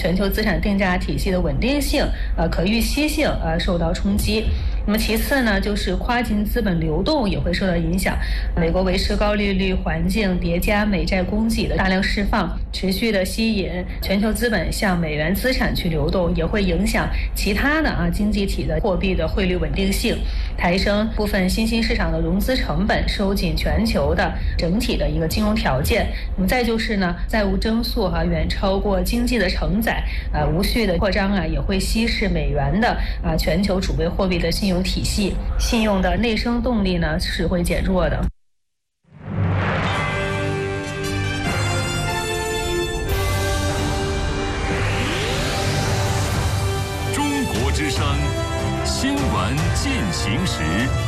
全球资产定价体系的稳定性、可预期性受到冲击。那么其次呢，就是跨境资本流动也会受到影响。美国维持高利率环境叠加美债供给的大量释放，持续的吸引全球资本向美元资产去流动，也会影响其他的经济体的货币的汇率稳定性，抬升部分新兴市场的融资成本，收紧全球的整体的一个金融条件。那么再就是呢，债务增速远超过经济的承载，无序的扩张也会稀释美元的全球储备货币的信用体系，信用的内生动力呢是会减弱的。 中国之声新闻进行时。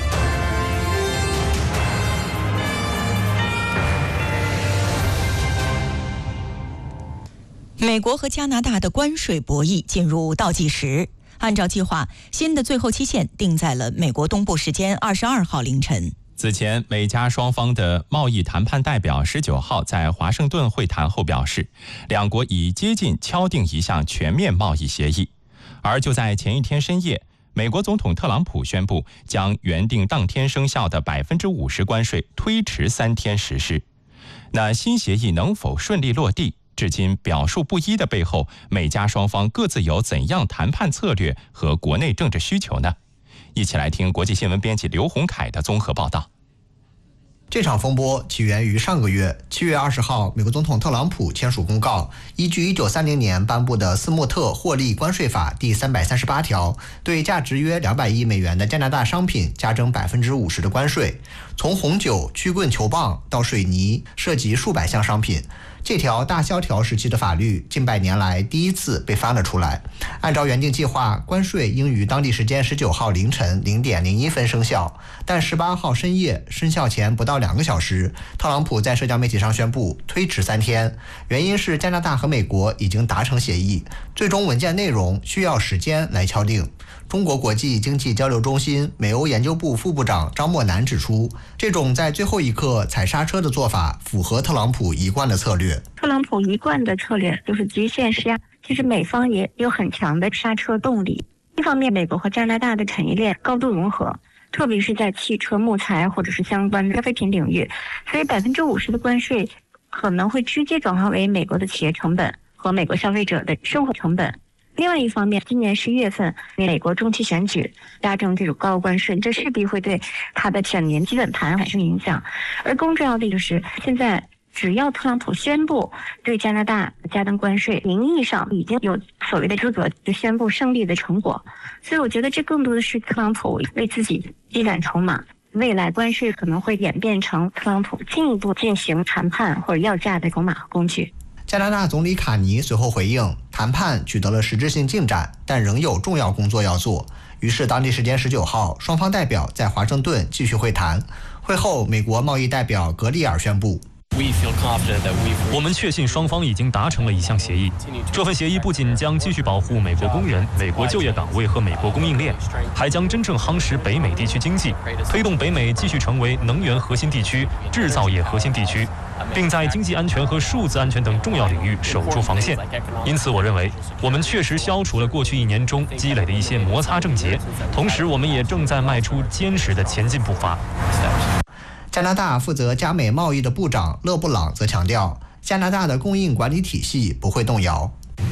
美国和加拿大的关税博弈进入倒计时。按照计划，新的最后期限定在了美国东部时间22号凌晨。 此前，美加双方的贸易谈判代表19号在华盛顿会谈后表示，两国已接近敲定一项全面贸易协议。而就在前一天深夜，美国总统特朗普宣布将原定当天生效的50%关税推迟3天实施。那新协议能否顺利落地？至今表述不一的背后，美加双方各自有怎样谈判策略和国内政治需求呢？一起来听国际新闻编辑刘洪凯的综合报道。 这场风波起源于上个月7月20号，美国总统特朗普签署公告，依据1930年颁布的斯穆特获利关税法第338条，对价值约200亿美元的加拿大商品加征50%的关税，从红酒、曲棍球棒到水泥，涉及数百项商品。这条大萧条时期的法律近100年来第一次被翻了出来。按照原定计划，关税应于当地时间19号凌晨0点01分生效，但18号深夜生效前不到2个小时，特朗普在社交媒体上宣布推迟3天，原因是加拿大和美国已经达成协议，最终文件内容需要时间来敲定。中国国际经济交流中心美欧研究部副部长张默南指出，这种在最后一刻踩刹车的做法符合特朗普一贯的策略。 特朗普一贯的策略就是极限施压，其实美方也有很强的刹车动力。一方面，美国和加拿大的产业链高度融合，特别是在汽车、木材或者是相关的消费品领域，所以50%的关税可能会直接转化为美国的企业成本和美国消费者的生活成本。另外一方面，今年11月份美国中期选举加征这种高关税，这势必会对它的选年基本盘产生影响。而更重要的就是，现在只要特朗普宣布对加拿大加征关税，名义上已经有所谓的资格就宣布胜利的成果。所以我觉得这更多的是特朗普为自己积攒筹码。未来关税可能会演变成特朗普进一步进行谈判或者要价的筹码和工具。 加拿大总理卡尼随后回应，谈判取得了实质性进展，但仍有重要工作要做。于是当地时间19号，双方代表在华盛顿继续会谈。会后，美国贸易代表格里尔宣布， 我们确信双方已经达成了一项协议。这份协议不仅将继续保护美国工人、美国就业岗位和美国供应链，还将真正夯实北美地区经济，推动北美继续成为能源核心地区、制造业核心地区，并在经济安全和数字安全等重要领域守住防线。因此，我认为我们确实消除了过去1年中积累的一些摩擦症结，同时我们也正在迈出坚实的前进步伐。 加拿大负责加美贸易的部长勒布朗则强调，加拿大的供应管理体系不会动摇。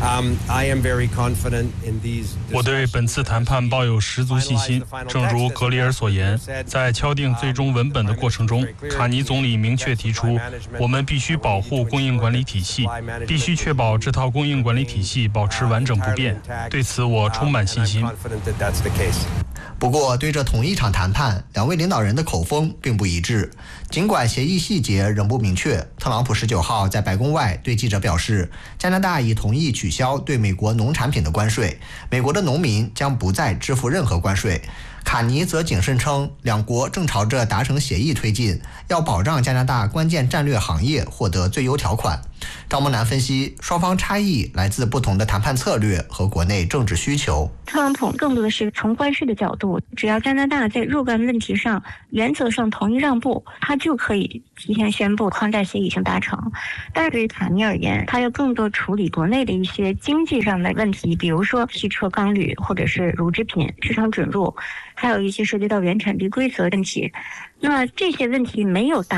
我对本次谈判抱有十足信心。正如格里尔所言，在敲定最终文本的过程中，卡尼总理明确提出，我们必须保护供应管理体系，必须确保这套供应管理体系保持完整不变。对此，我充满信心。 不过，对这同一场谈判，两位领导人的口风并不一致。尽管协议细节仍不明确，特朗普19号在白宫外对记者表示，加拿大已同意取消对美国农产品的关税，美国的农民将不再支付任何关税。卡尼则谨慎称，两国正朝着达成协议推进，要保障加拿大关键战略行业获得最优条款。 张梦楠分析，双方差异来自不同的谈判策略和国内政治需求。 特朗普更多的是从关税的角度，只要加拿大在若干问题上原则上同意让步，他就可以提前宣布宽带协议已经达成。但是对于卡尼而言，他要更多处理国内的一些经济上的问题，比如说汽车、钢铝或者是乳制品市场准入，还有一些涉及到原产地规则问题。那这些问题没有达